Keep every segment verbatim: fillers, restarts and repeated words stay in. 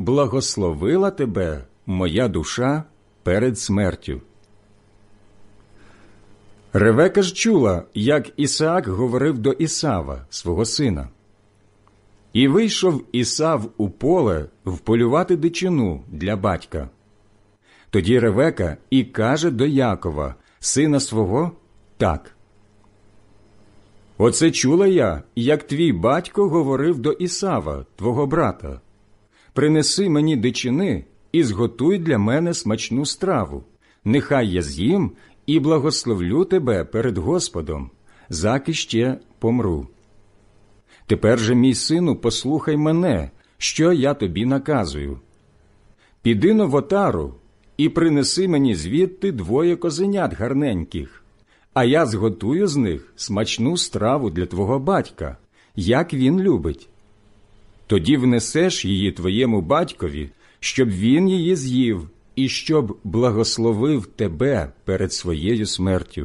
благословила тебе моя душа перед смертю». Ревека ж чула, як Ісаак говорив до Ісава, свого сина. І вийшов Ісав у поле вполювати дичину для батька. Тоді Ревека і каже до Якова, сина свого, так: «Оце чула я, як твій батько говорив до Ісава, твого брата. Принеси мені дичини і зготуй для мене смачну страву. Нехай я з'їм і благословлю тебе перед Господом, заки ще помру. Тепер же, мій сину, послухай мене, що я тобі наказую. Піди-но в отару і принеси мені звідти двоє козенят гарненьких, а я зготую з них смачну страву для твого батька, як він любить. Тоді внесеш її твоєму батькові, щоб він її з'їв і щоб благословив тебе перед своєю смертю».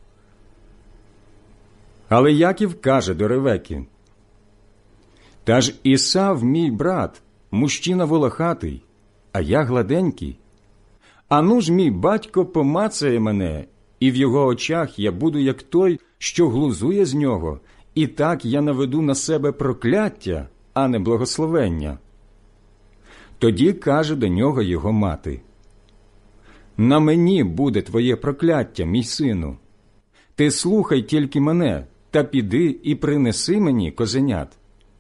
Але Яків каже до Ревеки: «Та ж Ісав, мій брат, мужчина волохатий, а я гладенький. Ану ж мій батько помацає мене, і в його очах я буду як той, що глузує з нього, і так я наведу на себе прокляття, а не благословення». Тоді каже до нього його мати: «На мені буде твоє прокляття, мій сину. Ти слухай тільки мене, та піди і принеси мені козенят».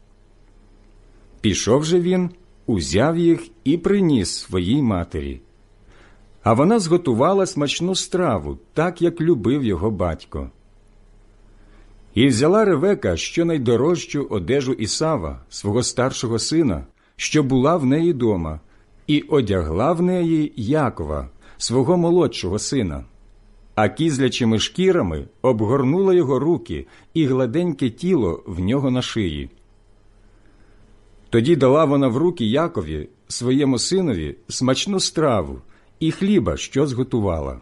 Пішов же він, узяв їх і приніс своїй матері. А вона зготувала смачну страву, так, як любив його батько. І взяла Ревека щонайдорожчу одежу Ісава, свого старшого сина, що була в неї дома, і одягла в неї Якова, свого молодшого сина, а кізлячими шкірами обгорнула його руки і гладеньке тіло в нього на шиї. Тоді дала вона в руки Якові, своєму синові, смачну страву і хліба, що зготувала.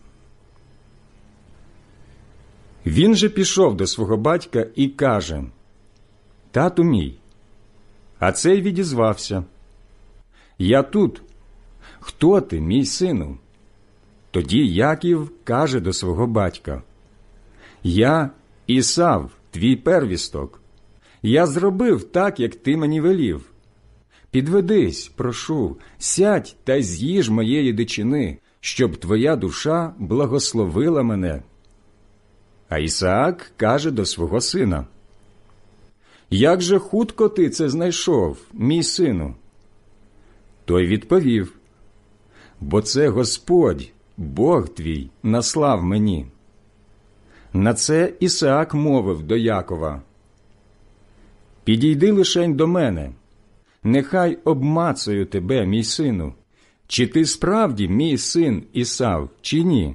Він же пішов до свого батька і каже: «Тату мій». А цей відізвався: «Я тут. Хто ти, мій сину?» Тоді Яків каже до свого батька: «Я Ісав, твій первісток. Я зробив так, як ти мені велів. Підведись, прошу, сядь та й з'їж моєї дичини, щоб твоя душа благословила мене». А Ісаак каже до свого сина: «Як же хутко ти це знайшов, мій сину?» Той відповів: «Бо це Господь, Бог твій, наслав мені». На це Ісаак мовив до Якова: «Підійди лишень до мене, нехай обмацаю тебе, мій сину, чи ти справді мій син Ісав, чи ні?»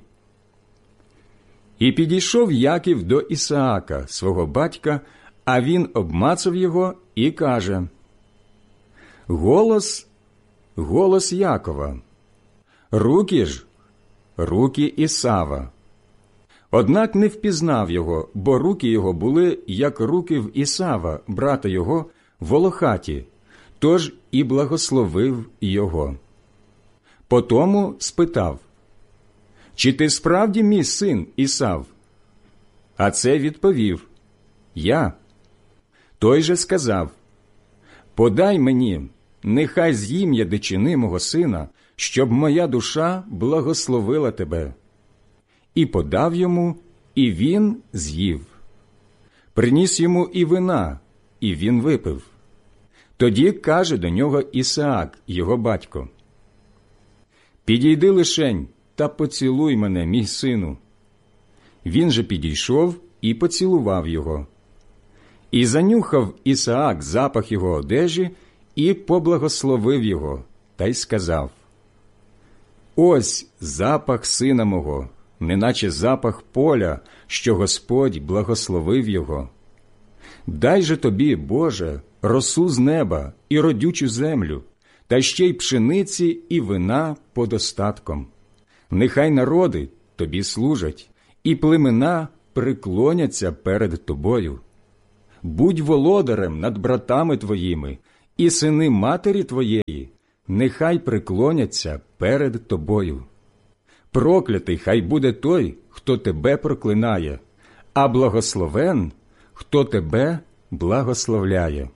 І підійшов Яків до Ісаака, свого батька, а він обмацав його і каже: «Голос, голос Якова, руки ж, руки Ісава». Однак не впізнав його, бо руки його були, як руки в Ісава, брата його, волохаті, тож і благословив його. Потому спитав: «Чи ти справді мій син Ісав?» А це відповів: «Я». Той же сказав: «Подай мені, нехай з'їм я дичини мого сина, щоб моя душа благословила тебе». І подав йому, і він з'їв. Приніс йому і вина, і він випив. Тоді каже до нього Ісаак, його батько: «Підійди лишень та поцілуй мене, мій сину». Він же підійшов і поцілував його. І занюхав Ісаак запах його одежі і поблагословив його, та й сказав: «Ось запах сина мого, неначе запах поля, що Господь благословив його. Дай же тобі, Боже, росу з неба і родючу землю, та ще й пшениці і вина подостатком. Нехай народи тобі служать, і племена приклоняться перед тобою. Будь володарем над братами твоїми, і сини матері твоєї нехай преклоняться перед тобою. Проклятий хай буде той, хто тебе проклинає, а благословен, хто тебе благословляє.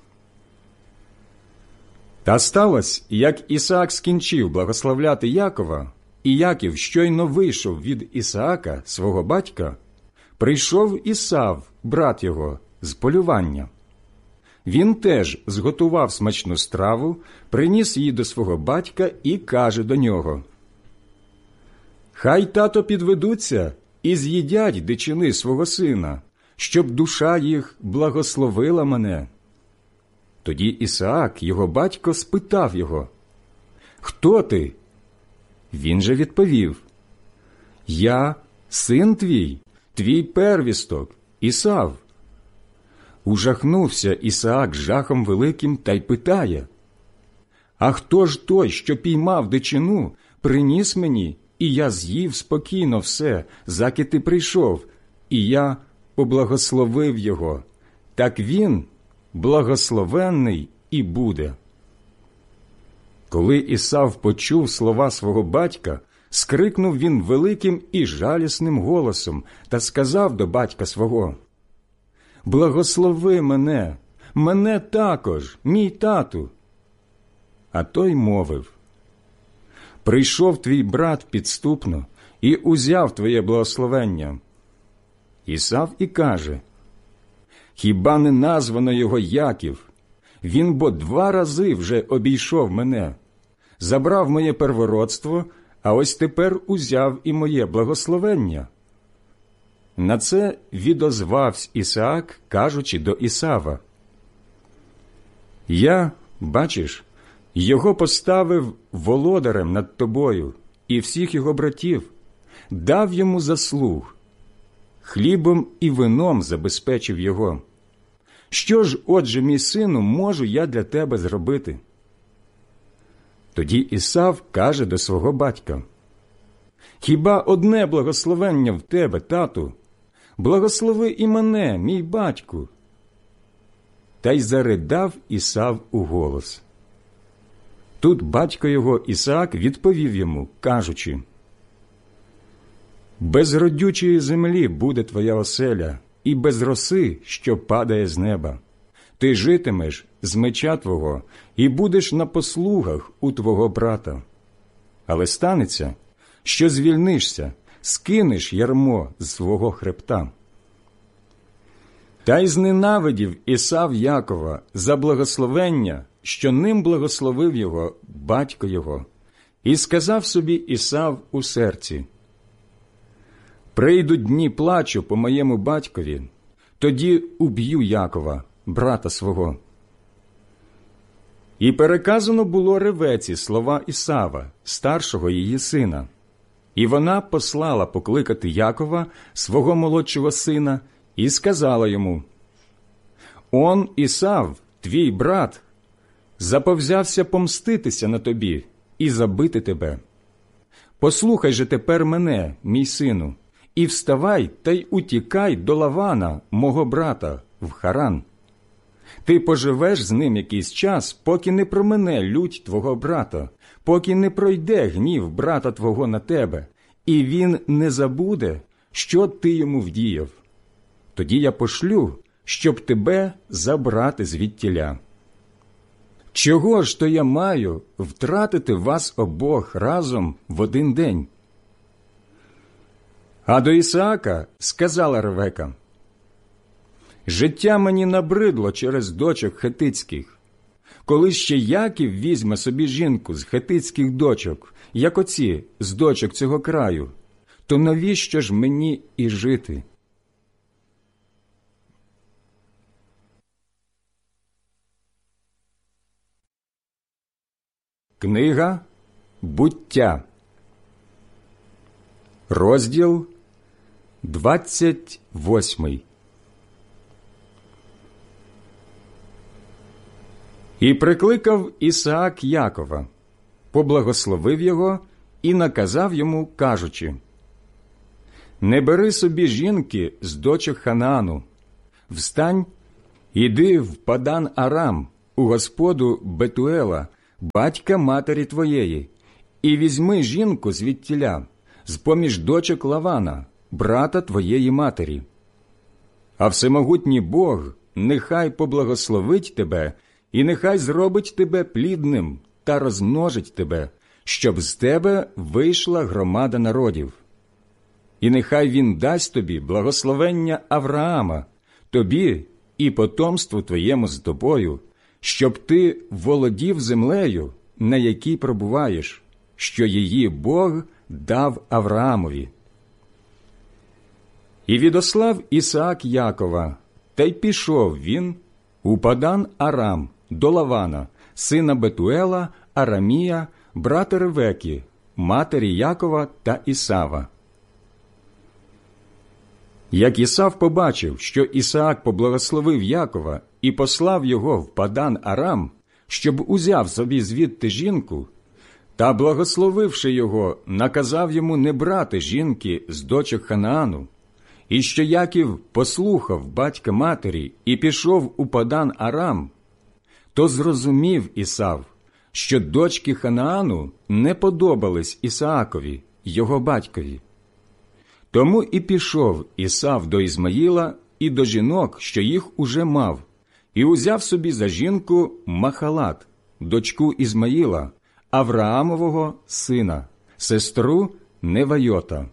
Та сталося, як Ісаак скінчив благословляти Якова, і Яків щойно вийшов від Ісаака, свого батька, прийшов Ісав, брат його, з полювання. Він теж зготував смачну страву, приніс її до свого батька і каже до нього: «Хай, тато, підведуться і з'їдять дичини свого сина, щоб душа їх благословила мене». Тоді Ісаак, його батько, спитав його: «Хто ти?» Він же відповів: «Я син твій, твій первісток, Ісав». Ужахнувся Ісаак жахом великим та й питає: «А хто ж той, що піймав дичину, приніс мені, і я з'їв спокійно все, заки ти прийшов, і я поблагословив його, так він благословенний і буде». Коли Ісав почув слова свого батька, скрикнув він великим і жалісним голосом та сказав до батька свого: «Благослови мене, мене також, мій тату». А той мовив: «Прийшов твій брат підступно і узяв твоє благословення». Ісав і каже: «Хіба не названо його Яків? Він бо два рази вже обійшов мене, забрав моє первородство, а ось тепер узяв і моє благословення». На це відозвався Ісаак, кажучи до Ісава: «Я, бачиш, його поставив володарем над тобою і всіх його братів, дав йому заслуг, хлібом і вином забезпечив його. Що ж, отже, мій сину, можу я для тебе зробити?» Тоді Ісав каже до свого батька: «Хіба одне благословення в тебе, тату? Благослови і мене, мій батьку». Та й заридав Ісав у голос. Тут батько його Ісаак відповів йому, кажучи: «Без родючої землі буде твоя оселя, і без роси, що падає з неба. Ти житимеш з меча твого і будеш на послугах у твого брата. Але станеться, що звільнишся, скинеш ярмо з свого хребта». Та й зненавидів Ісав Якова за благословення, що ним благословив його батько його, і сказав собі Ісав у серці: «Прийдуть дні плачу по моєму батькові, тоді уб'ю Якова, брата свого». І переказано було Ревеці слова Ісава, старшого її сина. І вона послала покликати Якова, свого молодшого сина, і сказала йому: «Он Ісав, твій брат, заповзявся помститися на тобі і забити тебе. Послухай же тепер мене, мій сину, і вставай та й утікай до Лавана, мого брата, в Харан. Ти поживеш з ним якийсь час, поки не промине лють твого брата, поки не пройде гнів брата твого на тебе, і він не забуде, що ти йому вдіяв. Тоді я пошлю, щоб тебе забрати звідтіля. Чого ж то я маю втратити вас обох разом в один день?» А до Ісаака сказала Ревека: «Життя мені набридло через дочок хетицьких. Коли ще Яків візьме собі жінку з хетицьких дочок, як оці з дочок цього краю, то навіщо ж мені і жити?» Книга «Буття», розділ двадцять восьмий. І прикликав Ісаак Якова, поблагословив його і наказав йому, кажучи: «Не бери собі жінки з дочок Ханаану. Встань, іди в Падан-Арам, у господу Бетуела, батька матері твоєї, і візьми жінку звідтіля, з-поміж дочок Лавана, брата твоєї матері. А всемогутній Бог нехай поблагословить тебе, і нехай зробить тебе плідним та розмножить тебе, щоб з тебе вийшла громада народів. І нехай він дасть тобі благословення Авраама, тобі і потомству твоєму з тобою, щоб ти володів землею, на якій пробуваєш, що її Бог дав Авраамові. І відослав Ісаак Якова, та й пішов він у Падан Арам до Лавана, сина Бетуела, Арамія, брата Ревеки, матері Якова та Ісава. Як Ісав побачив, що Ісаак поблагословив Якова і послав його в Падан Арам, щоб узяв собі звідти жінку, та, благословивши його, наказав йому не брати жінки з дочок Ханаану, і що Яків послухав батька матері і пішов у Падан Арам, то зрозумів Ісав, що дочки Ханаану не подобались Ісаакові, його батькові. Тому і пішов Ісав до Ізмаїла і до жінок, що їх уже мав, і узяв собі за жінку Махалат, дочку Ізмаїла, Авраамового сина, сестру Невайота.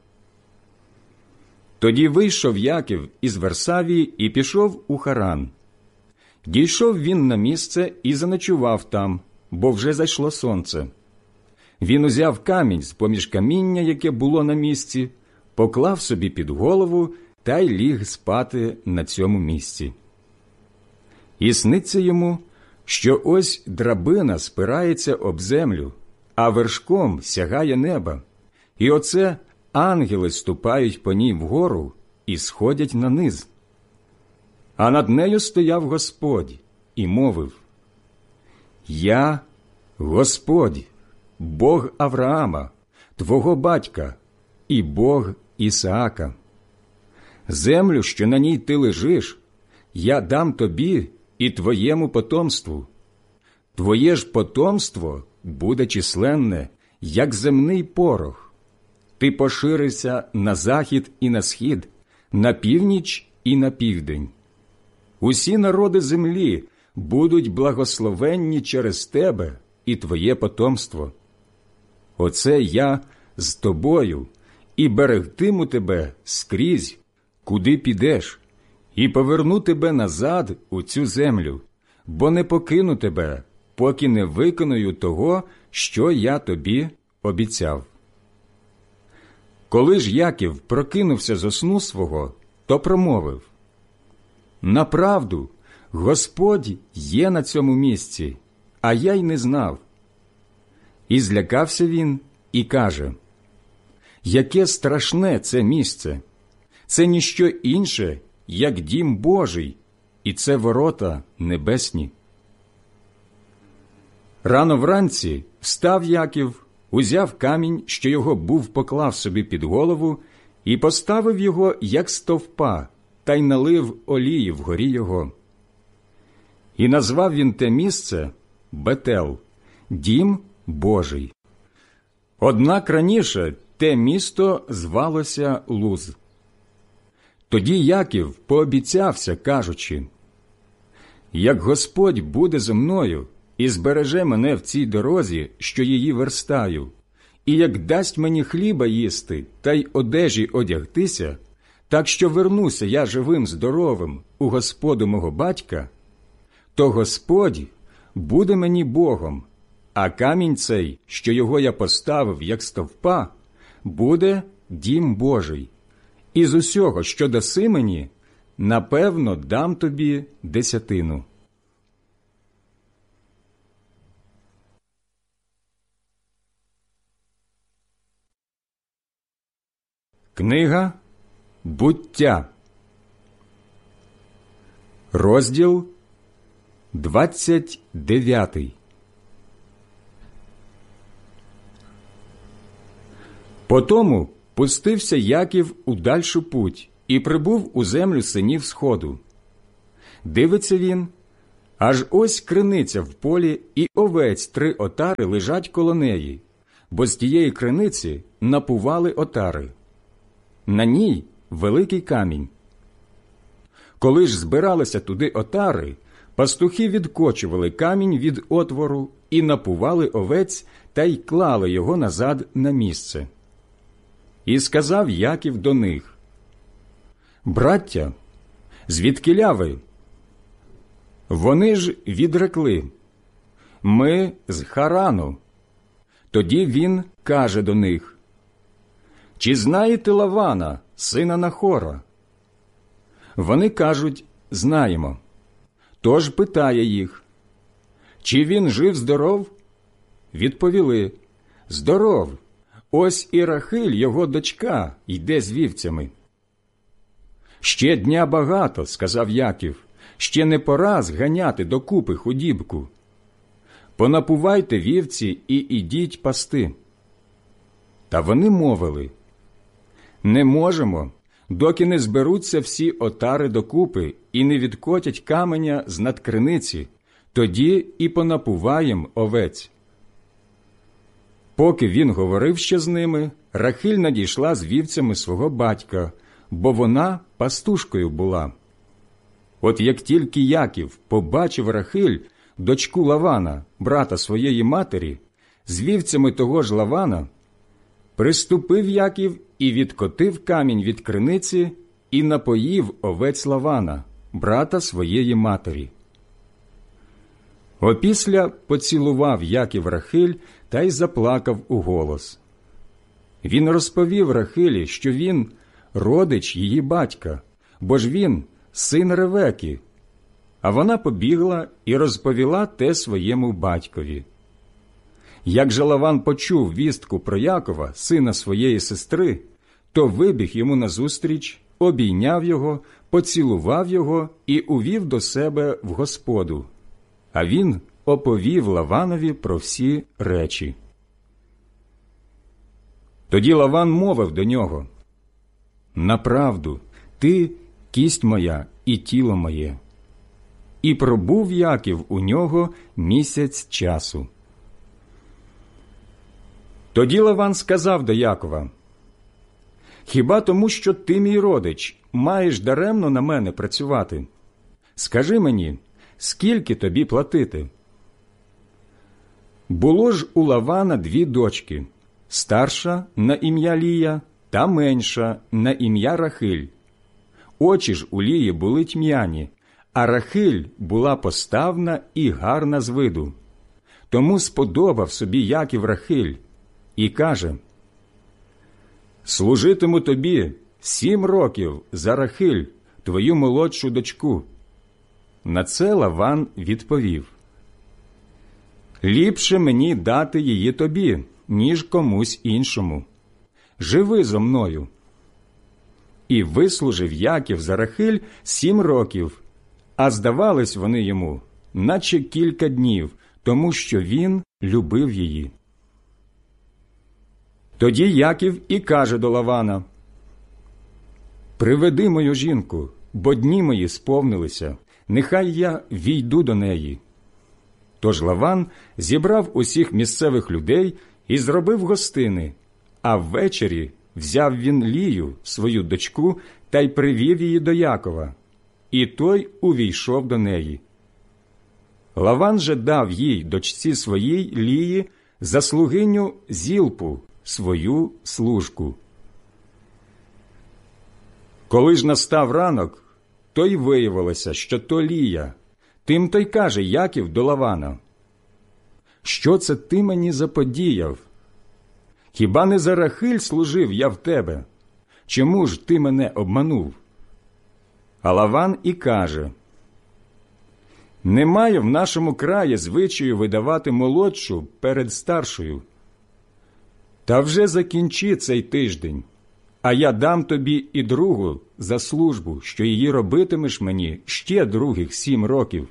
Тоді вийшов Яків із Версавії і пішов у Харан. Дійшов він на місце і заночував там, бо вже зайшло сонце. Він узяв камінь з-поміж каміння, яке було на місці, поклав собі під голову та й ліг спати на цьому місці. І сниться йому, що ось драбина спирається об землю, а вершком сягає неба, і оце ангели ступають по ній вгору і сходять на низ. А над нею стояв Господь і мовив: «Я, Господь, Бог Авраама, твого батька, і Бог Ісаака. Землю, що на ній ти лежиш, я дам тобі і твоєму потомству. Твоє ж потомство буде численне, як земний порох. Ти поширишся на захід і на схід, на північ і на південь. Усі народи землі будуть благословенні через тебе і твоє потомство. Оце я з тобою, і берегтиму тебе скрізь, куди підеш, і поверну тебе назад у цю землю, бо не покину тебе, поки не виконую того, що я тобі обіцяв». Коли ж Яків прокинувся зо сну свого, то промовив: «Направду, Господь є на цьому місці, а я й не знав». І злякався він і каже: «Яке страшне це місце! Це ніщо інше, як дім Божий, і це ворота небесні». Рано вранці встав Яків, узяв камінь, що його був поклав собі під голову, і поставив його, як стовпа, та й налив олії вгорі його. І назвав він те місце Бетел, дім Божий. Однак раніше те місто звалося Луз. Тоді Яків пообіцявся, кажучи: «Як Господь буде зо мною і збереже мене в цій дорозі, що її верстаю, і як дасть мені хліба їсти та й одежі одягтися, так що вернуся я живим здоровим у Господу мого батька, то Господь буде мені Богом, а камінь цей, що його я поставив як стовпа, буде дім Божий. І з усього, що даси мені, напевно дам тобі десятину». Книга Буття, розділ двадцять дев'ятий. Потому пустився Яків у дальшу путь і прибув у землю синів Сходу. Дивиться він, Аж ось криниця в полі, і овець три отари лежать коло неї, бо з тієї криниці напували отари. На ній великий камінь. Коли ж збиралися туди отари, пастухи відкочували камінь від отвору і напували овець та й клали його назад на місце. І сказав Яків до них: «Браття, звідкіля ви?» Вони ж відрекли: «Ми з Харану». Тоді він каже до них: «Чи знаєте Лавана, сина Нахора?» Вони кажуть: «Знаємо». Тож питає їх: «Чи він жив-здоров?» Відповіли: «Здоров. Ось і Рахиль, його дочка, йде з вівцями». «Ще дня багато, – сказав Яків, – ще не пора зганяти докупи худібку. Понапувайте вівці і ідіть пасти». Та вони мовили: «Не можемо, доки не зберуться всі отари докупи і не відкотять каменя з над криниці, тоді і понапуваєм овець». Поки він говорив ще з ними, Рахиль надійшла з вівцями свого батька, бо вона пастушкою була. От як тільки Яків побачив Рахиль, дочку Лавана, брата своєї матері, з вівцями того ж Лавана, приступив Яків і відкотив камінь від криниці і напоїв овець Лавана, брата своєї матері. Опісля поцілував Яків Рахиль та й заплакав уголос. Він розповів Рахилі, що він родич її батька, бо ж він син Ревеки. А вона побігла і розповіла те своєму батькові. Як же Лаван почув вістку про Якова, сина своєї сестри, то вибіг йому назустріч, обійняв його, поцілував його і увів до себе в господу. А він оповів Лаванові про всі речі. Тоді Лаван мовив до нього: «Направду, ти – кість моя і тіло моє». І пробув Яків у нього місяць часу. Тоді Лаван сказав до Якова: «Хіба тому, що ти мій родич, маєш даремно на мене працювати? Скажи мені, скільки тобі платити?» Було ж у Лавана дві дочки, старша на ім'я Лія та менша на ім'я Рахиль. Очі ж у Лії були тьмяні, а Рахиль була поставна і гарна з виду. Тому сподобав собі Яків Рахиль і каже: «Служитиму тобі сім років за Рахиль, твою молодшу дочку». На це Лаван відповів: «Ліпше мені дати її тобі, ніж комусь іншому. Живи зо мною». І вислужив Яків за Рахиль сім років, а здавались вони йому, наче кілька днів, тому що він любив її. Тоді Яків і каже до Лавана: «Приведи мою жінку, бо дні мої сповнилися, нехай я війду до неї». Тож Лаван зібрав усіх місцевих людей і зробив гостини, а ввечері взяв він Лію, свою дочку, та й привів її до Якова, і той увійшов до неї. Лаван же дав їй, дочці своїй Лії, за слугиню Зілпу, свою служку. Коли ж настав ранок, то й виявилося, що то Лія. Тим то й каже Яків до Лавана: «Що це ти мені заподіяв? Хіба не за Рахиль служив я в тебе? Чому ж ти мене обманув?» А Лаван і каже: «Немає в нашому краї звичаю видавати молодшу перед старшою. Та вже закінчи цей тиждень, а я дам тобі і другу за службу, що її робитимеш мені ще других сім років».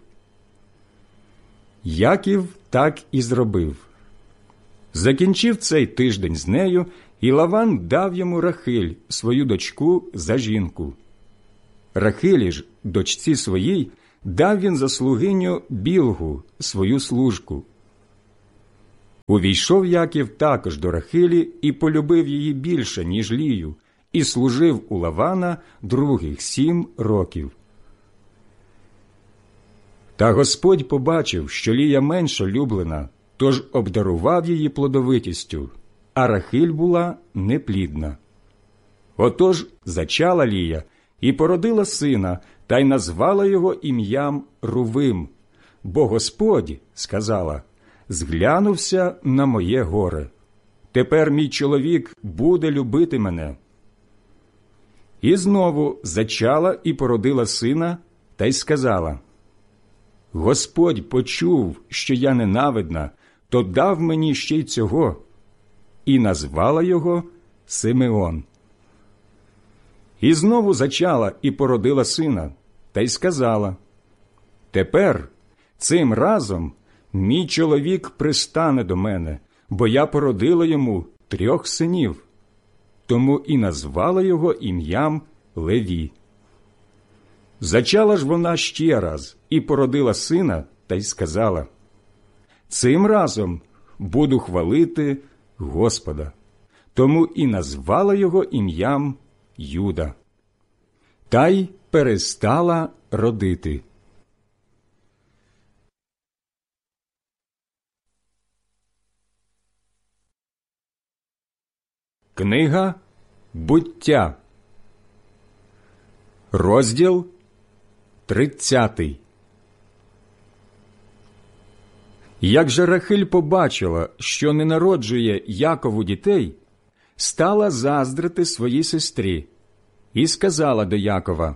Яків так і зробив. Закінчив цей тиждень з нею, і Лаван дав йому Рахиль, свою дочку, за жінку. Рахилі ж, дочці своїй, дав він за слугиню Білгу, свою служку. Увійшов Яків також до Рахилі і полюбив її більше, ніж Лію, і служив у Лавана других сім років. Та Господь побачив, що Лія менша люблена, тож обдарував її плодовитістю, а Рахиль була неплідна. Отож зачала Лія і породила сина, та й назвала його ім'ям Рувим, бо Господь, сказала, зглянувся на моє горе. Тепер мій чоловік буде любити мене. І знову зачала і породила сина, та й сказала, Господь почув, що я ненавидна, то дав мені ще й цього, і назвала його Симеон. І знову зачала і породила сина, та й сказала, тепер цим разом мій чоловік пристане до мене, бо я породила йому трьох синів. Тому і назвала його ім'ям Леві. Зачала ж вона ще раз і породила сина, та й сказала, цим разом буду хвалити Господа. Тому і назвала його ім'ям Юда. Та й перестала родити. Книга Буття, розділ тридцятий. Як же Рахиль побачила, що не народжує Якову дітей, стала заздрити своїй сестрі і сказала до Якова,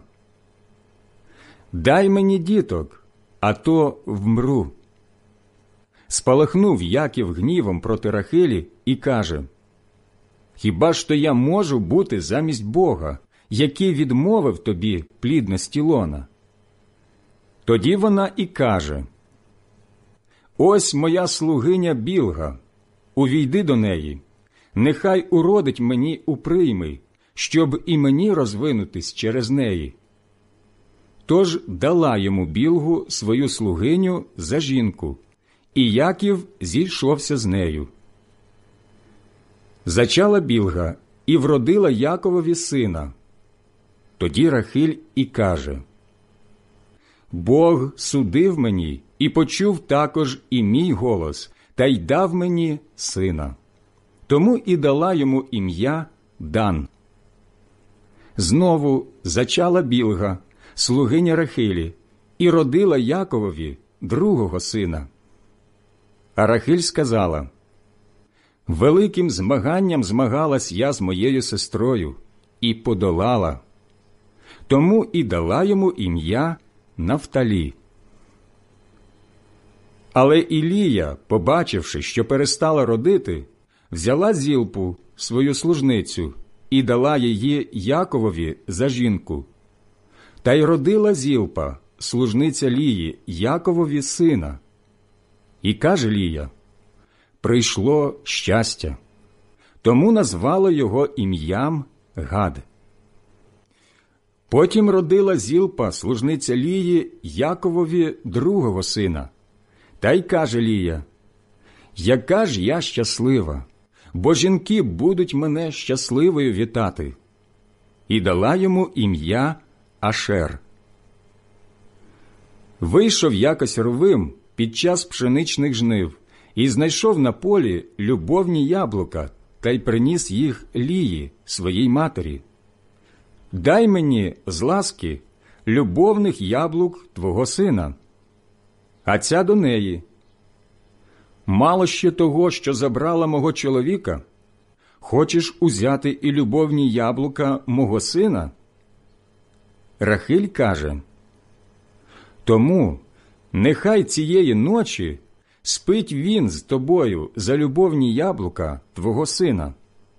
«Дай мені діток, а то вмру». Спалахнув Яків гнівом проти Рахилі і каже, «Хіба ж то я можу бути замість Бога, який відмовив тобі плідності лона?» Тоді вона і каже, «Ось моя слугиня Білга, увійди до неї, нехай уродить мені у прийми, щоб і мені розвинутись через неї». Тож дала йому Білгу свою слугиню за жінку, і Яків зійшовся з нею. Зачала Білга і вродила Яковові сина. Тоді Рахиль і каже, «Бог судив мені і почув також і мій голос, та й дав мені сина. Тому і дала йому ім'я Дан». Знову зачала Білга, слугиня Рахилі, і родила Яковові другого сина. А Рахиль сказала, «Великим змаганням змагалась я з моєю сестрою і подолала». Тому і дала йому ім'я Нафталі. Але Ілія, побачивши, що перестала родити, взяла Зілпу, свою служницю, і дала її Яковові за жінку. Та й родила Зілпа, служниця Лії, Яковові сина. І каже Лія, «Прийшло щастя». Тому назвала його ім'ям Гад. Потім родила Зілпа, служниця Лії, Яковові другого сина. Та й каже Лія, «Яка ж я щаслива, бо жінки будуть мене щасливою вітати». І дала йому ім'я Ашер. Вийшов якось Рувим під час пшеничних жнив і знайшов на полі любовні яблука та й приніс їх Лії, своїй матері. «Дай мені, з ласки, любовних яблук твого сина». А ця до неї, «Мало ще того, що забрала мого чоловіка? Хочеш узяти і любовні яблука мого сина?» Рахиль каже, «Тому нехай цієї ночі спить він з тобою за любовні яблука твого сина».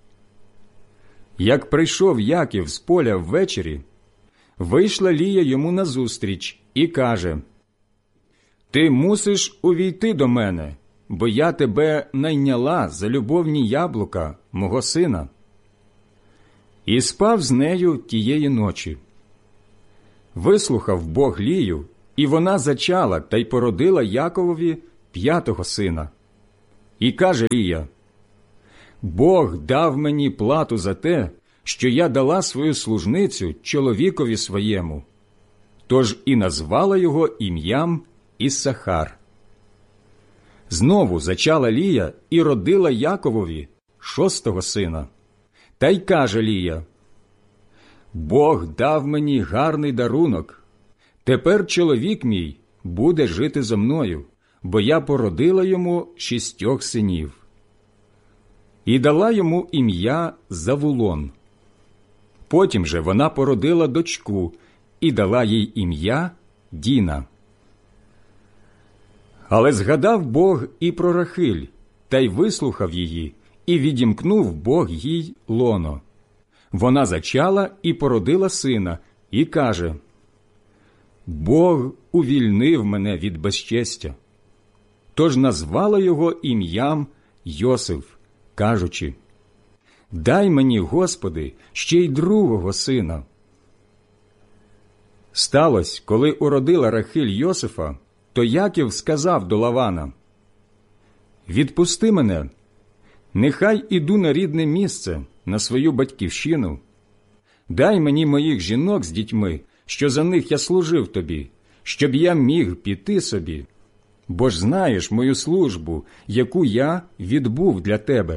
Як прийшов Яків з поля ввечері, вийшла Лія йому назустріч і каже, «Ти мусиш увійти до мене, бо я тебе найняла за любовні яблука мого сина». І спав з нею тієї ночі. Вислухав Бог Лію і вона зачала та й породила Яковові п'ятого сина. І каже Лія: «Бог дав мені плату за те, що я дала свою служницю чоловікові своєму». Тож і назвала його ім'ям Іссахар. Знову зачала Лія і родила Яковові шостого сина. Та й каже Лія: «Бог дав мені гарний дарунок. Тепер чоловік мій буде жити зо мною, бо я породила йому шістьох синів». І дала йому ім'я Завулон. Потім же вона породила дочку і дала їй ім'я Діна. Але згадав Бог і про Рахиль, та й вислухав її, і відімкнув Бог їй лоно. Вона зачала і породила сина, і каже: «Бог увільнив мене від безчестя». Тож назвала його ім'ям Йосиф, кажучи: «Дай мені, Господи, ще й другого сина». Сталось, коли уродила Рахиль Йосифа, то Яків сказав до Лавана: «Відпусти мене, нехай іду на рідне місце, на свою батьківщину. Дай мені моїх жінок з дітьми, що за них я служив тобі, щоб я міг піти собі, бо ж знаєш мою службу, яку я відбув для тебе».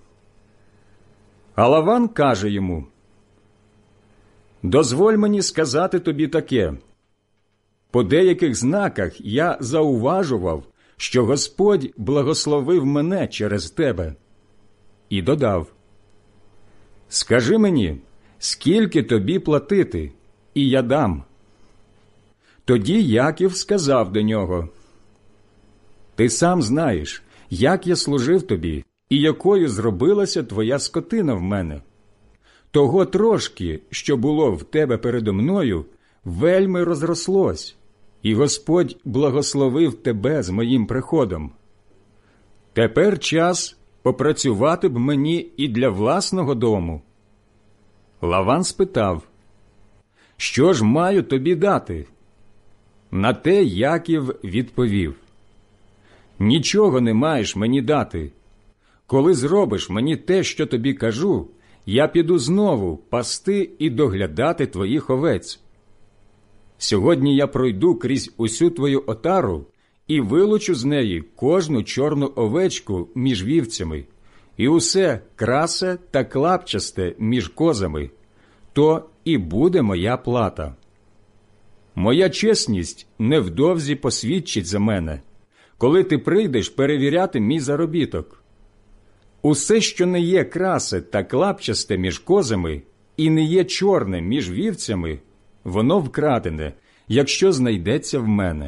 А Лаван каже йому: «Дозволь мені сказати тобі таке. По деяких знаках я зауважував, що Господь благословив мене через тебе». І додав: «Скажи мені, скільки тобі платити, і я дам». Тоді Яків сказав до нього: «Ти сам знаєш, як я служив тобі, і якою зробилася твоя скотина в мене. Того трошки, що було в тебе передо мною, вельми розрослось, і Господь благословив тебе з моїм приходом. Тепер час попрацювати б мені і для власного дому». Лаван спитав: «Що ж маю тобі дати?» На те Яків відповів: «Нічого не маєш мені дати. Коли зробиш мені те, що тобі кажу, я піду знову пасти і доглядати твоїх овець. Сьогодні я пройду крізь усю твою отару і вилучу з неї кожну чорну овечку між вівцями, і усе красе та клапчасте між козами, то і буде моя плата. Моя чесність невдовзі посвідчить за мене, коли ти прийдеш перевіряти мій заробіток. Усе, що не є красе та клапчасте між козами і не є чорне між вівцями, воно вкрадене, якщо знайдеться в мене».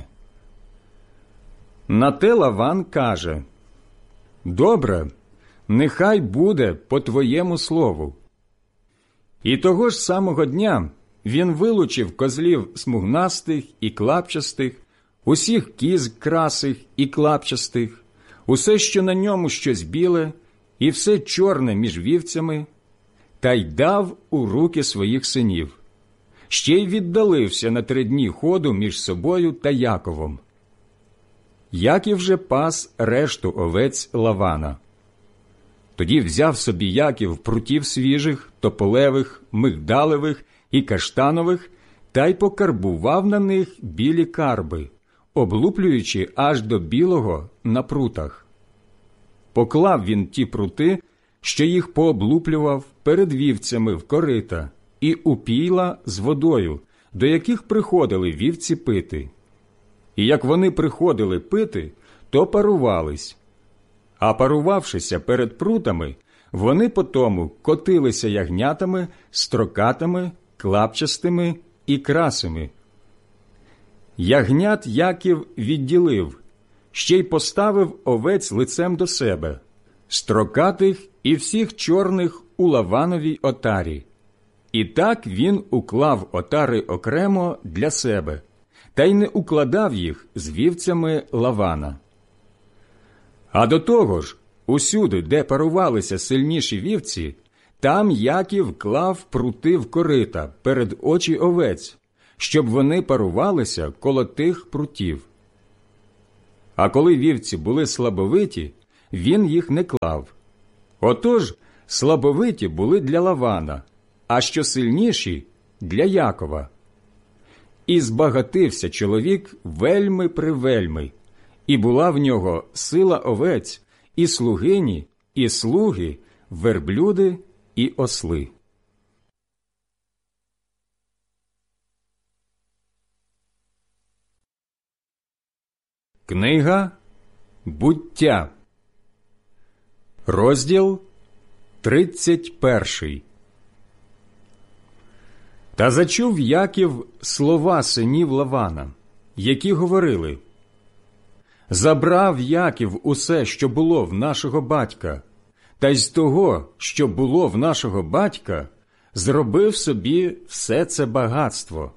На те Лаван каже: «Добре, нехай буде по твоєму слову». І того ж самого дня він вилучив козлів смугнастих і клапчастих, усіх кіз красих і клапчастих, усе, що на ньому щось біле, і все чорне між вівцями, та й дав у руки своїх синів. Ще й віддалився на три дні ходу між собою та Яковом. Яків же пас решту овець Лавана. Тоді взяв собі Яків прутів свіжих, тополевих, мигдалевих і каштанових та й покарбував на них білі карби, облуплюючи аж до білого на прутах. Поклав він ті прути, що їх пооблуплював, перед вівцями в корита і у пійла з водою, до яких приходили вівці пити. І як вони приходили пити, то парувались. А парувавшися перед прутами, вони потому котилися ягнятами, строкатими, клапчастими і красими. Ягнят Яків відділив, ще й поставив овець лицем до себе, строкатих і всіх чорних у Лавановій отарі. І так він уклав отари окремо для себе, та й не укладав їх з вівцями Лавана. А до того ж, усюди, де парувалися сильніші вівці, там Яків клав прути в корита перед очі овець, щоб вони парувалися коло тих прутів. А коли вівці були слабовиті, він їх не клав. Отож, слабовиті були для Лавана, а що сильніші – для Якова. І збагатився чоловік вельми-привельми, і була в нього сила овець, і слугині, і слуги, верблюди і осли. Книга Буття, розділ тридцять перший. Та зачув Яків слова синів Лавана, які говорили: «Забрав Яків усе, що було в нашого батька, та й з того, що було в нашого батька, зробив собі все це багатство».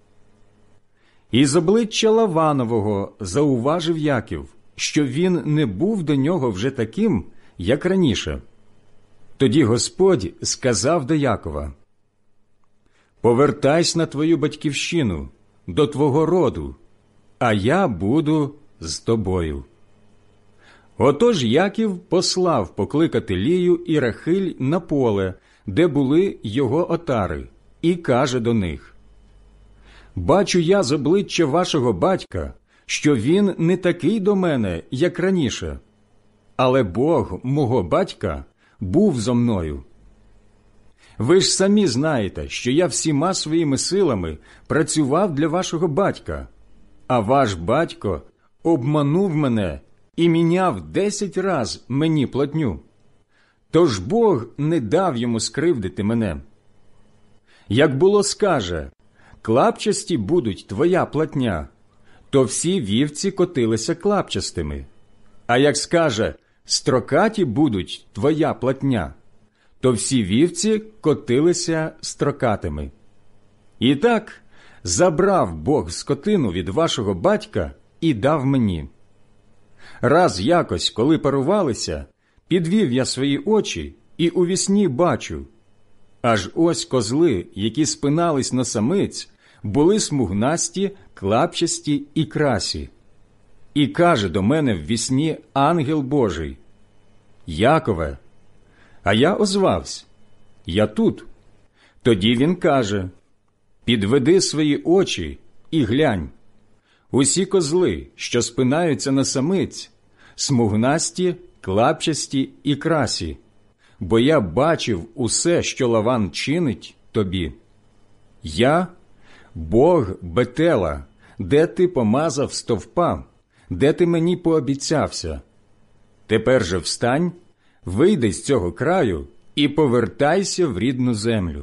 І з обличчя Лаванового зауважив Яків, що він не був до нього вже таким, як раніше. Тоді Господь сказав до Якова: «Повертайся на твою батьківщину, до твого роду, а я буду з тобою». Отож Яків послав покликати Лію і Рахиль на поле, де були його отари, і каже до них: «Бачу я з обличчя вашого батька, що він не такий до мене, як раніше, але Бог мого батька був зо мною. Ви ж самі знаєте, що я всіма своїми силами працював для вашого батька, а ваш батько обманув мене і міняв десять раз мені платню. Тож Бог не дав йому скривдити мене. Як було скаже: клапчасті будуть твоя платня, то всі вівці котилися клапчастими. А як скаже: строкаті будуть твоя платня, то всі вівці котилися строкатими. І так забрав Бог скотину від вашого батька і дав мені. Раз якось, коли парувалися, підвів я свої очі і у вісні бачу, аж ось козли, які спинались на самиць, були смугнасті, клапчасті і красі. І каже до мене в вісні ангел Божий: «Якове». А я озвався: «Я тут». Тоді він каже: «Підведи свої очі і глянь. Усі козли, що спинаються на самиць, смугнасті, клапчасті і красі, бо я бачив усе, що Лаван чинить тобі. Я – Бог Бетела, де ти помазав стовпа, де ти мені пообіцявся. Тепер же встань, вийди з цього краю і повертайся в рідну землю».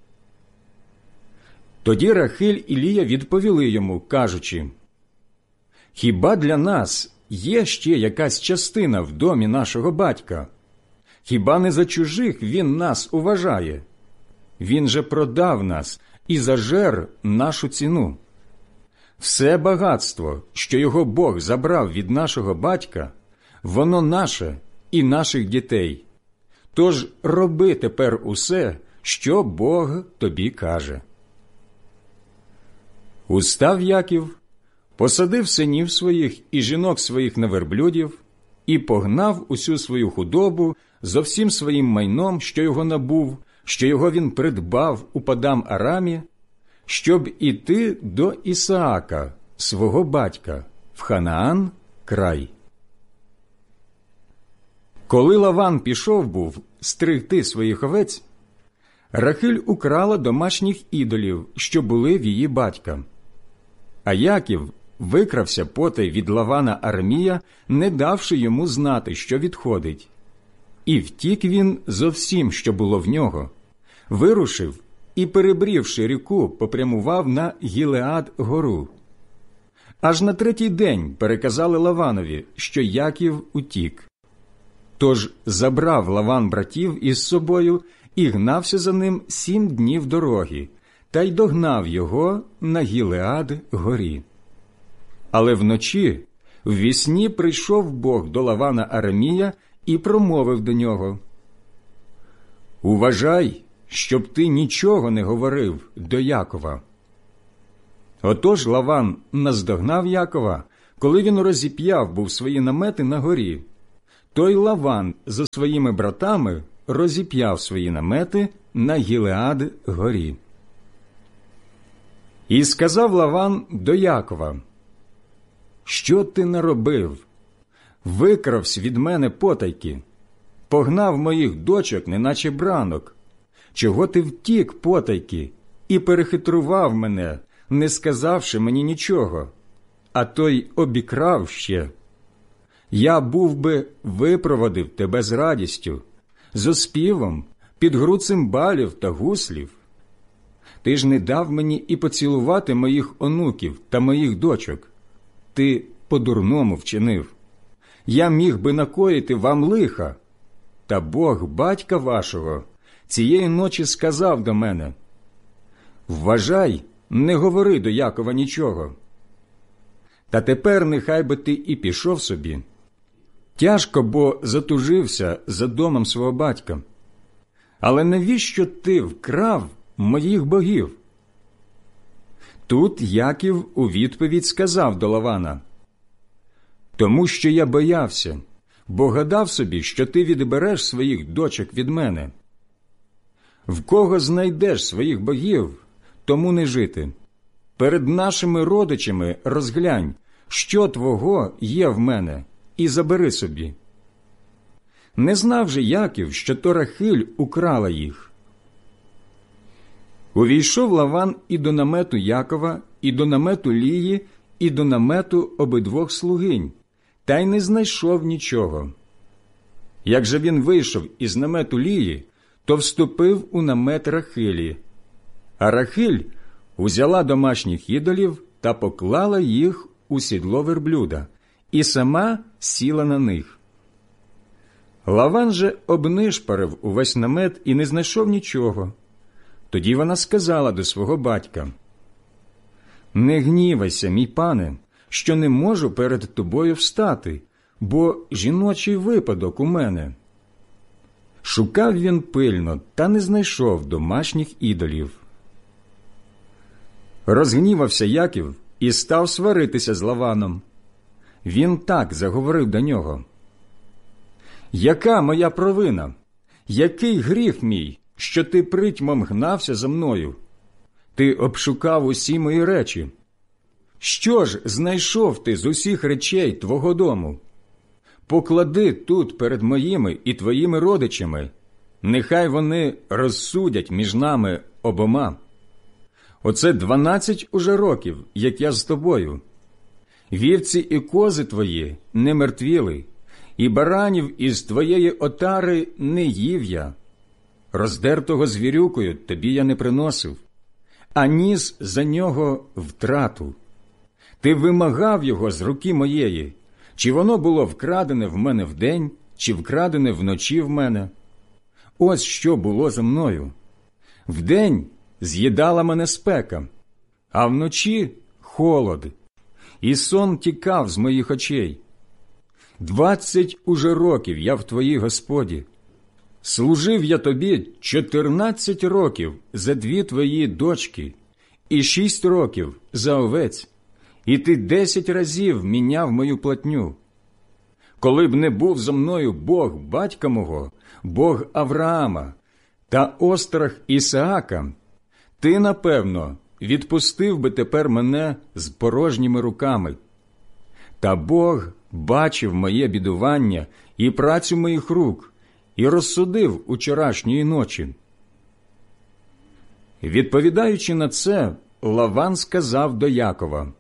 Тоді Рахиль і Лія відповіли йому, кажучи: «Хіба для нас є ще якась частина в домі нашого батька? Хіба не за чужих він нас уважає? Він же продав нас і зажер нашу ціну. Все багатство, що його Бог забрав від нашого батька, воно наше і наших дітей. Тож роби тепер усе, що Бог тобі каже». Устав Яків, посадив синів своїх і жінок своїх на верблюдів і погнав усю свою худобу зо всім своїм майном, що його набув, що його він придбав у Падам-Арамі, щоб іти до Ісаака, свого батька, в Ханаан край. Коли Лаван пішов був стригти своїх овець, Рахиль украла домашніх ідолів, що були в її батька. А Яків викрався потай від Лавана Арамія, не давши йому знати, що відходить. І втік він зо всім, що було в нього, вирушив і, перебрівши ріку, попрямував на Гілеад-гору. Аж на третій день переказали Лаванові, що Яків утік. Тож забрав Лаван братів із собою і гнався за ним сім днів дороги, та й догнав його на Гілеад-горі. Але вночі ввісні прийшов Бог до Лавана Арамія і промовив до нього: «Уважай, щоб ти нічого не говорив до Якова. Отож Лаван наздогнав Якова, коли він розіп'яв був свої намети на горі. Той Лаван зі своїми братами розіп'яв свої намети на Гілеад горі. І сказав Лаван до Якова: «Що ти наробив? Викравсь від мене потайки, погнав моїх дочок, неначе бранок. Чого ти втік потайки і перехитрував мене, не сказавши мені нічого, а той обікрав ще? Я був би випроводив тебе з радістю, з оспівом, під гру цимбалів та гуслів. Ти ж не дав мені і поцілувати моїх онуків та моїх дочок. Ти по-дурному вчинив. Я міг би накоїти вам лиха. Та Бог батька вашого цієї ночі сказав до мене: вважай, не говори до Якова нічого. Та тепер нехай би ти і пішов собі. Тяжко, бо затужився за домом свого батька. Але навіщо ти вкрав моїх богів?» Тут Яків у відповідь сказав до Лавана: «Тому що я боявся, бо гадав собі, що ти відбереш своїх дочок від мене. В кого знайдеш своїх богів, тому не жити. Перед нашими родичами розглянь, що твого є в мене, і забери собі». Не знав же Яків, що то Рахиль украла їх. Увійшов Лаван і до намету Якова, і до намету Лії, і до намету обидвох слугинь, та й не знайшов нічого. Як же він вийшов із намету Лії, то вступив у намет Рахилі. А Рахиль узяла домашніх ідолів та поклала їх у сідло верблюда, і сама сіла на них. Лаван же обнишпарив увесь намет і не знайшов нічого. Тоді вона сказала до свого батька: «Не гнівайся, мій пане, що не можу перед тобою встати, бо жіночий випадок у мене». Шукав він пильно, та не знайшов домашніх ідолів. Розгнівався Яків і став сваритися з Лаваном. Він так заговорив до нього: «Яка моя провина? Який гріх мій, що ти притьмом гнався за мною? Ти обшукав усі мої речі. Що ж знайшов ти з усіх речей твого дому? Поклади тут перед моїми і твоїми родичами, нехай вони розсудять між нами обома. Оце дванадцять уже років, як я з тобою. Вівці і кози твої не мертвіли, і баранів із твоєї отари не їв я. Роздертого звірюкою тобі я не приносив, а ніс за нього втрату. Ти вимагав його з руки моєї, чи воно було вкрадене в мене вдень, чи вкрадене вночі в мене. Ось що було за мною. Вдень з'їдала мене спека, а вночі холод, і сон тікав з моїх очей. Двадцять уже років я в твоїй господі. Служив я тобі чотирнадцять років за дві твої дочки і шість років за овець, і ти десять разів міняв мою платню. Коли б не був зо мною Бог батька мого, Бог Авраама та острах Ісаака, ти, напевно, відпустив би тепер мене з порожніми руками. Та Бог бачив моє бідування і працю моїх рук, і розсудив учорашньої ночі». Відповідаючи на це, Лаван сказав до Якова: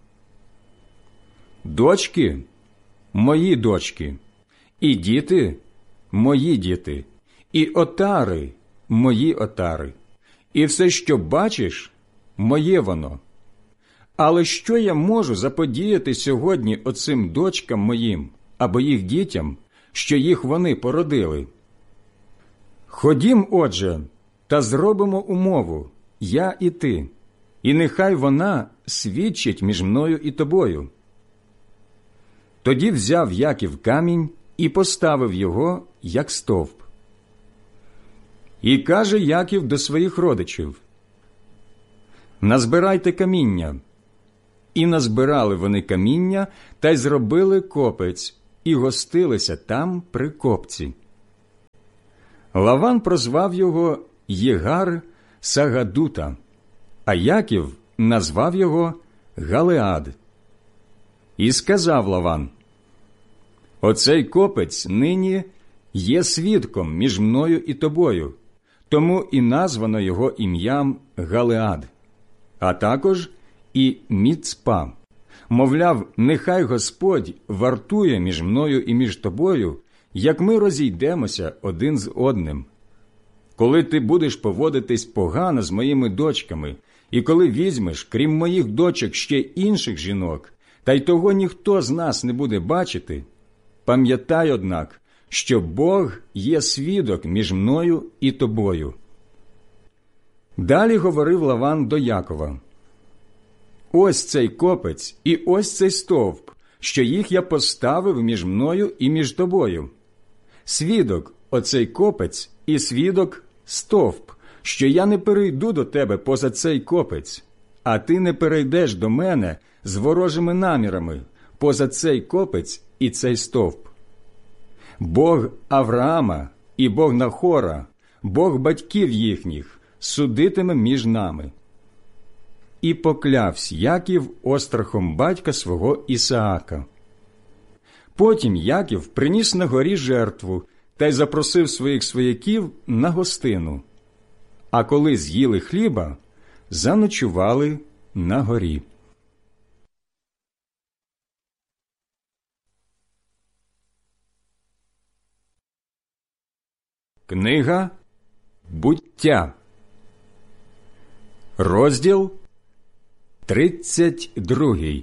«Дочки – мої дочки, і діти – мої діти, і отари – мої отари, і все, що бачиш – моє воно. Але що я можу заподіяти сьогодні оцим дочкам моїм або їх дітям, що їх вони породили? Ходім, отже, та зробимо умову, я і ти, і нехай вона свідчить між мною і тобою». Тоді взяв Яків камінь і поставив його, як стовп. І каже Яків до своїх родичів: «Назбирайте каміння, І назбирали вони каміння, та й зробили копець, і гостилися там при копці. Лаван прозвав його Єгар Сагадута, а Яків назвав його Галеад. І сказав Лаван: «Оцей копець нині є свідком між мною і тобою, тому і названо його ім'ям Галеад, а також і Міцпа. Мовляв, нехай Господь вартує між мною і між тобою, як ми розійдемося один з одним. Коли ти будеш поводитись погано з моїми дочками, і коли візьмеш, крім моїх дочок, ще інших жінок, та й того ніхто з нас не буде бачити, пам'ятай, однак, що Бог є свідок між мною і тобою». Далі говорив Лаван до Якова: «Ось цей копець і ось цей стовп, що їх я поставив між мною і між тобою. Свідок оцей копець і свідок стовп, що я не перейду до тебе поза цей копець, а ти не перейдеш до мене з ворожими намірами поза цей копець і цей стовп. Бог Авраама і Бог Нахора, Бог батьків їхніх, судитиме між нами». І поклявсь Яків острахом батька свого Ісаака. Потім Яків приніс на горі жертву та й запросив своїх свояків на гостину. А коли з'їли хліба, заночували на горі. Книга Буття, розділ тридцять другий.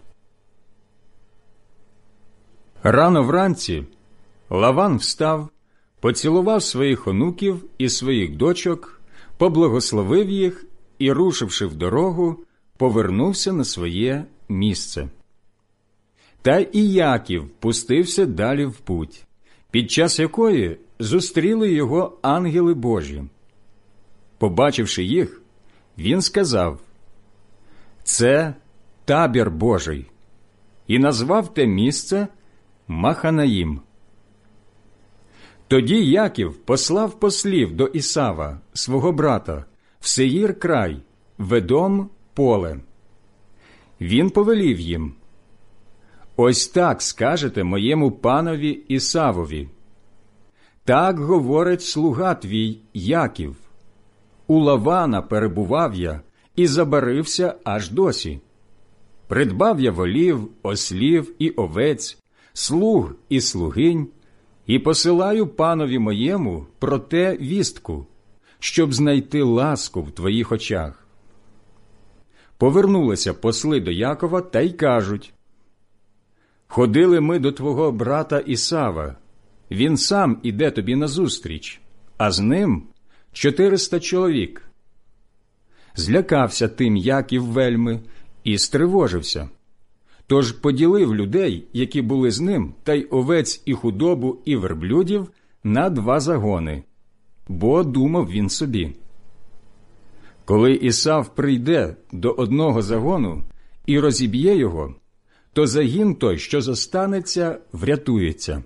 Рано вранці Лаван встав, поцілував своїх онуків і своїх дочок, поблагословив їх і, рушивши в дорогу, повернувся на своє місце. Та і Яків пустився далі в путь, під час якої зустріли його ангели Божі. Побачивши їх, він сказав: «Це табір Божий», і назвав те місце Маханаїм. Тоді Яків послав послів до Ісава, свого брата, в Сеїр край, в Едом поле. Він повелів їм: «Ось так скажете моєму панові Ісавові: так говорить слуга твій Яків. У Лавана перебував я і забарився аж досі. Придбав я волів, ослів і овець, слуг і слугинь, і посилаю панові моєму про те вістку, щоб знайти ласку в твоїх очах». Повернулися посли до Якова та й кажуть: «Ходили ми до твого брата Ісава, він сам іде тобі назустріч, а з ним чотириста чоловік». Злякався тим Яків вельми і стривожився. Тож поділив людей, які були з ним, та й овець і худобу, і верблюдів на два загони, бо думав він собі: коли Ісав прийде до одного загону і розіб'є його, то загін той, що зостанеться, врятується.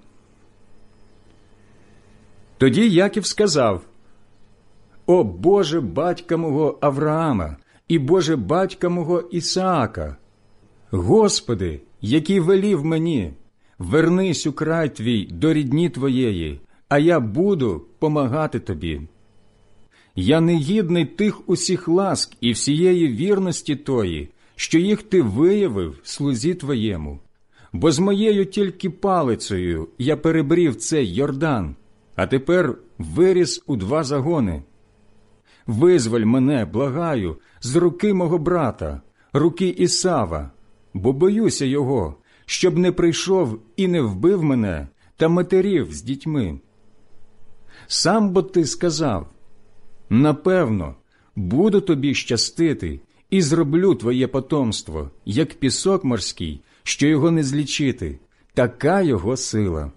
Тоді Яків сказав: «О Боже батька мого Авраама і Боже батька мого Ісаака! Господи, який велів мені: вернись у край твій до рідні твоєї, а я буду помагати тобі. Я не гідний тих усіх ласк і всієї вірності тої, що їх ти виявив слузі твоєму, бо з моєю тільки палицею я перебрів цей Йордан, а тепер виріс у два загони. Визволь мене, благаю, з руки мого брата, руки Ісава, бо боюся його, щоб не прийшов і не вбив мене та матерів з дітьми. Сам бо ти сказав: напевно, буду тобі щастити і зроблю твоє потомство, як пісок морський, що його не злічити, така його сила».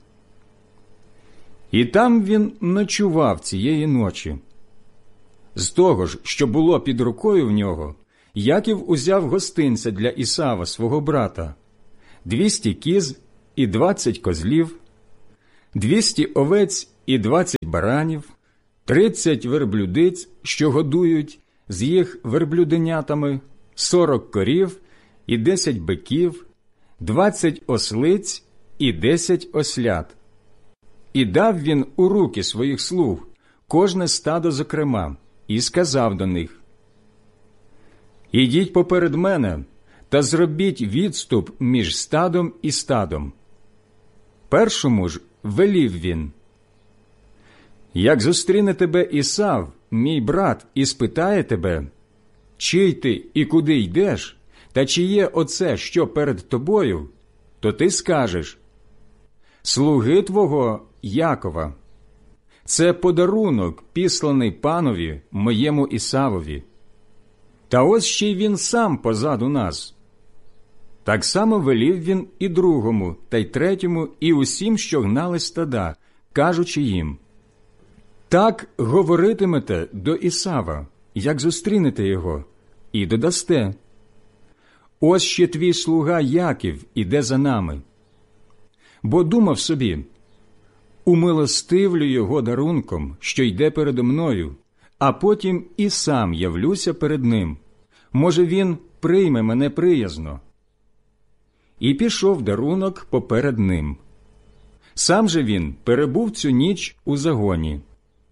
І там він ночував цієї ночі. З того ж, що було під рукою в нього, Яків узяв гостинця для Ісава, свого брата, двісті кіз і двадцять козлів, двісті овець і двадцять баранів, тридцять верблюдиць, що годують з їх верблюденятами, сорок корів і десять биків, двадцять ослиць і десять ослят. І дав він у руки своїх слуг кожне стадо зокрема, і сказав до них: «Ідіть поперед мене та зробіть відступ між стадом і стадом». Першому ж велів він: «Як зустріне тебе Ісав, мій брат, і спитає тебе, чий ти і куди йдеш, та чи є оце, що перед тобою, то ти скажеш: слуги твого Якова. Це подарунок, післаний панові моєму Ісавові. Та ось ще й він сам позаду нас». Так само велів він і другому, та й третьому, і усім, що гнали стада, кажучи їм: «Так говоритимете до Ісава, як зустрінете його, і додасте: ось ще твій слуга Яків іде за нами. Бо думав собі: умилостивлю його дарунком, що йде передо мною, а потім і сам явлюся перед ним. Може, він прийме мене приязно». І пішов дарунок поперед ним. Сам же він перебув цю ніч у загоні.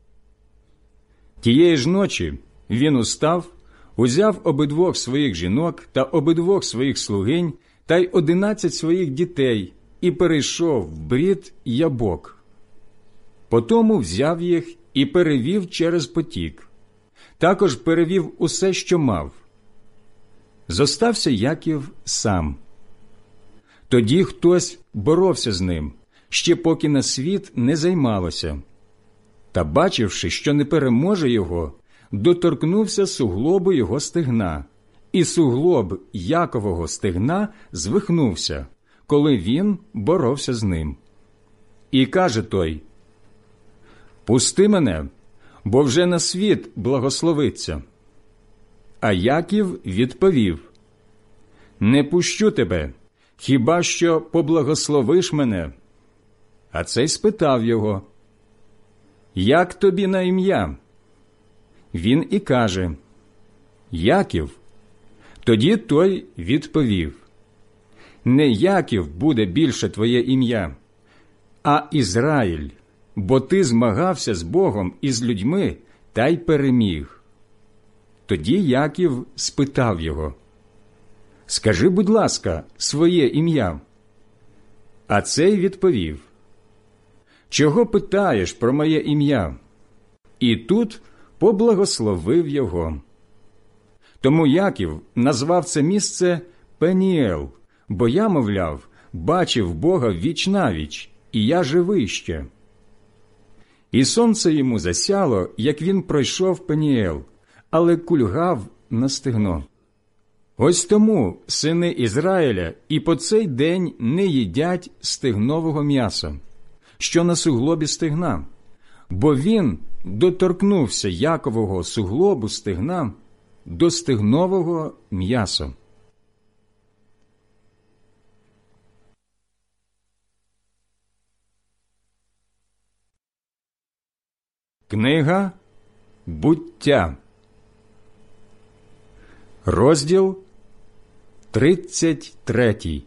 Тієї ж ночі він устав, узяв обидвох своїх жінок та обидвох своїх слугинь та й одинадцять своїх дітей і перейшов в брід Ябок. Потому взяв їх і перевів через потік. Також перевів усе, що мав. Зостався Яків сам. Тоді хтось боровся з ним, ще поки на світ не займалося. Та, бачивши, що не переможе його, доторкнувся суглобу його стегна, і суглоб Якового стегна звихнувся, коли він боровся з ним. І каже той: «Пусти мене, бо вже на світ благословиться». А Яків відповів: «Не пущу тебе, хіба що поблагословиш мене». А цей спитав його: «Як тобі на ім'я?» Він і каже: «Яків». Тоді той відповів: «Не Яків буде більше твоє ім'я, а Ізраїль, бо ти змагався з Богом і з людьми, та й переміг». Тоді Яків спитав його: «Скажи, будь ласка, своє ім'я». А цей відповів: «Чого питаєш про моє ім'я?» І тут поблагословив його. Тому Яків назвав це місце Пеніел, бо я, мовляв, бачив Бога віч-навіч, і я живий ще. І сонце йому засяло, як він пройшов Пеніел, але кульгав на стегно. Ось тому сини Ізраїля і по цей день не їдять стегнового м'яса, що на суглобі стегна, бо він доторкнувся Якового суглобу стегна до стегнового м'яса. Книга Буття, розділ тридцять третій.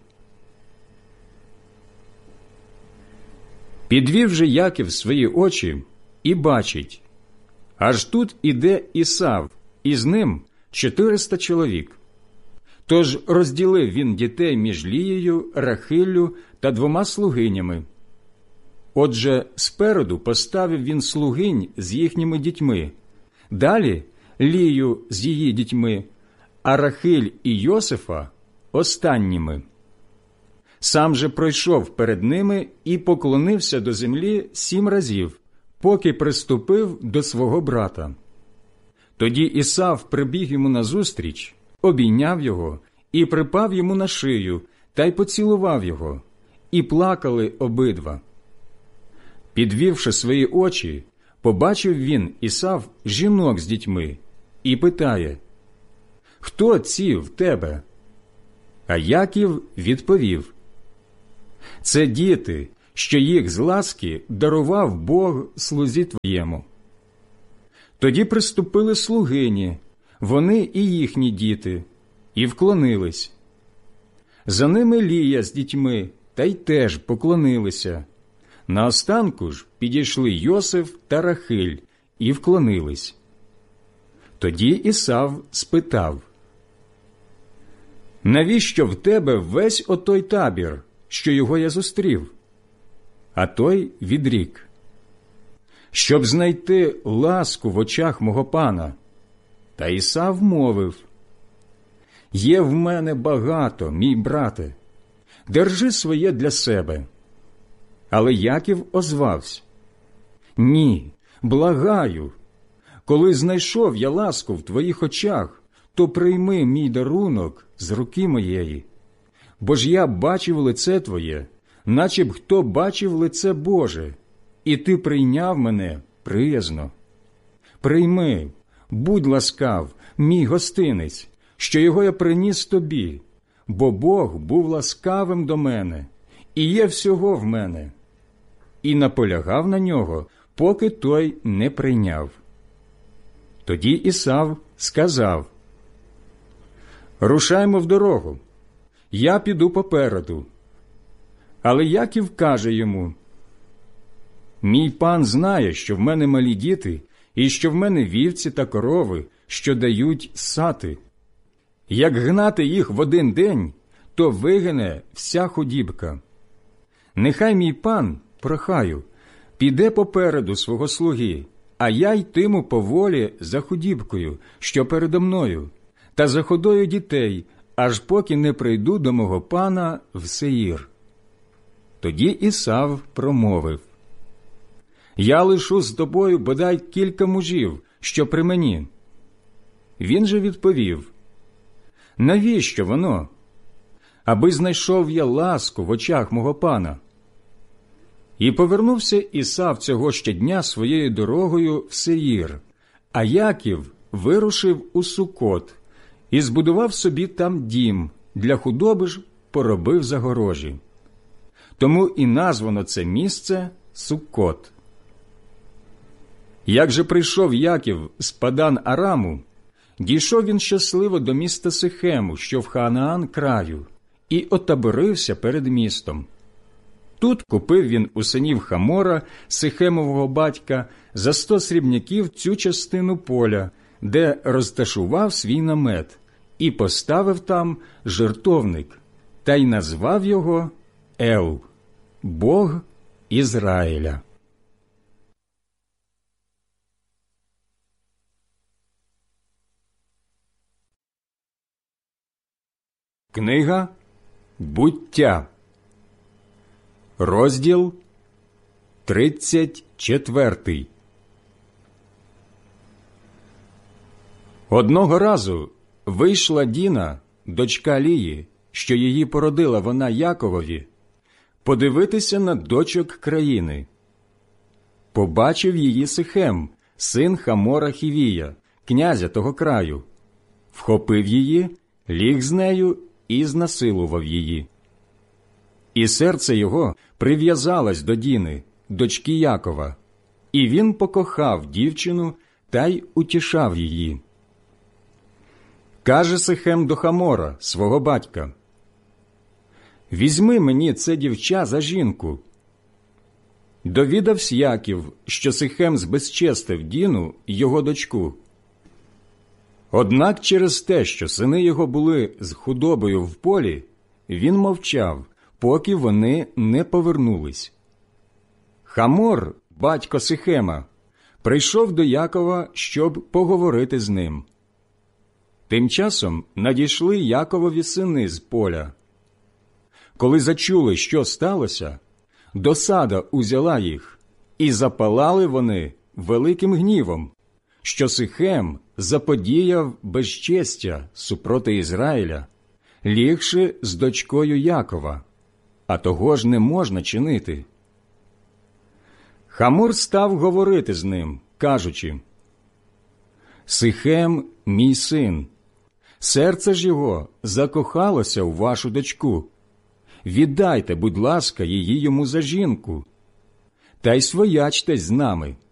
Підвів же Яків свої очі і бачить, аж тут іде Ісав, і з ним чотириста чоловік. Тож розділив він дітей між Лією, Рахиллю та двома слугинями. Отже, спереду поставив він слугинь з їхніми дітьми, далі Лію з її дітьми, а Рахиль і Йосифа останніми. Сам же пройшов перед ними і поклонився до землі сім разів, поки приступив до свого брата. Тоді Ісав прибіг йому назустріч, обійняв його і припав йому на шию, та й поцілував його, і плакали обидва. Підвівши свої очі, побачив він, Ісав, жінок з дітьми, і питає: хто ці в тебе? А Яків відповів: це діти, що їх з ласки дарував Бог слузі твоєму. Тоді приступили слугині, вони і їхні діти, і вклонились. За ними Лія з дітьми, та й теж поклонилися. Наостанку ж підійшли Йосиф та Рахиль і вклонились. Тоді Ісав спитав: навіщо в тебе весь отой табір, що його я зустрів? А той відрік: щоб знайти ласку в очах мого пана. Та Ісав мовив: є в мене багато, мій брате, держи своє для себе. Але Яків озвався: ні, благаю, коли знайшов я ласку в твоїх очах, то прийми мій дарунок з руки моєї. Бо ж я бачив лице твоє, наче б хто бачив лице Боже, і ти прийняв мене приязно. Прийми, будь ласкав, мій гостинець, що його я приніс тобі, бо Бог був ласкавим до мене, і є всього в мене. І наполягав на нього, поки той не прийняв. Тоді Ісав сказав: рушаймо в дорогу, я піду попереду. Але Яків каже йому: мій пан знає, що в мене малі діти, і що в мене вівці та корови, що дають сати. Як гнати їх в один день, то вигине вся худібка. Нехай мій пан, прохаю, піде попереду свого слуги, а я йтиму поволі за худібкою, що передо мною, та за ходою дітей, аж поки не прийду до мого пана в Сеїр. Тоді Ісав промовив: я лишу з тобою бодай кілька мужів, що при мені. Він же відповів: навіщо воно? Аби знайшов я ласку в очах мого пана. І повернувся Ісав цього ще дня своєю дорогою в Сеїр, а Яків вирушив у Сукот і збудував собі там дім, для худоби ж поробив загорожі. Тому і названо це місце Сукот. Як же прийшов Яків з Падан-Араму, дійшов він щасливо до міста Сихему, що в Ханаан краю, і отаборився перед містом. Тут купив він у синів Хамора, Сихемового батька, за сто срібняків цю частину поля, де розташував свій намет, і поставив там жертовник, та й назвав його Ел – Бог Ізраїля. Книга Буття, розділ тридцять четвертий. Одного разу вийшла Діна, дочка Лії, що її породила вона Яковові, подивитися на дочок країни. Побачив її Сихем, син Хамора Хівія, князя того краю. Вхопив її, ліг з нею і знасилував її. І серце його прив'язалось до Діни, дочки Якова, і він покохав дівчину та й утішав її. Каже Сихем до Хамора, свого батька: «Візьми мені це дівча за жінку». Довідавсь Яків, що Сихем збезчестив Діну, його дочку. Однак через те, що сини його були з худобою в полі, він мовчав, поки вони не повернулись. Хамор, батько Сихема, прийшов до Якова, щоб поговорити з ним. Тим часом надійшли Яковові сини з поля. Коли зачули, що сталося, досада узяла їх, і запалали вони великим гнівом, що Сихем заподіяв безчестя супроти Ізраїля, лігши з дочкою Якова, а того ж не можна чинити. Хамор став говорити з ним, кажучи: «Сихем – мій син, Серце ж його закохалося в вашу дочку. Віддайте, будь ласка, її йому за жінку. Та й своячтесь з нами,